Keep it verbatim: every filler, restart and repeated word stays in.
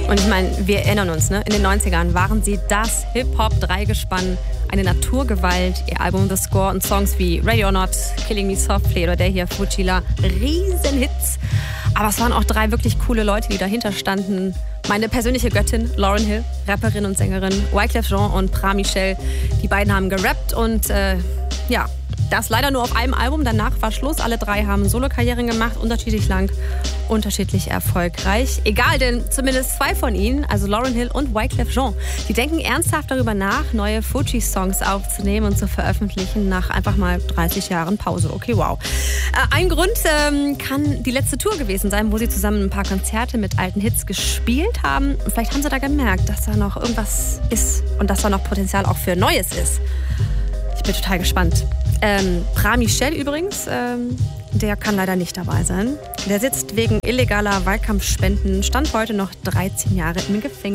Und ich meine, wir erinnern uns, ne? In den neunzigern waren sie das Hip-Hop-Dreigespann, eine Naturgewalt. Ihr Album The Score und Songs wie Ready or Not, Killing Me Softly oder der hier Fuchila, Riesenhits. Aber es waren auch drei wirklich coole Leute, die dahinter standen. Meine persönliche Göttin, Lauryn Hill, Rapperin und Sängerin, Wyclef Jean und Pra Michel. Die beiden haben gerappt und äh, ja, das leider nur auf einem Album. Danach war Schluss. Alle drei haben Solokarrieren gemacht, unterschiedlich lang, unterschiedlich erfolgreich. Egal, denn zumindest zwei von ihnen, also Lauryn Hill und Wyclef Jean, die denken ernsthaft darüber nach, neue Fugees-Songs aufzunehmen und zu veröffentlichen nach einfach mal dreißig Jahren Pause. Okay, wow. Äh, ein Grund ähm, kann die letzte Tour gewesen sein, wo sie zusammen ein paar Konzerte mit alten Hits gespielt haben. Und vielleicht haben sie da gemerkt, dass da noch irgendwas ist und dass da noch Potenzial auch für Neues ist. Ich bin total gespannt. Ähm, Pra Michel übrigens, ähm, der kann leider nicht dabei sein. Der sitzt wegen illegaler Wahlkampfspenden, stand heute noch dreizehn Jahre im Gefängnis.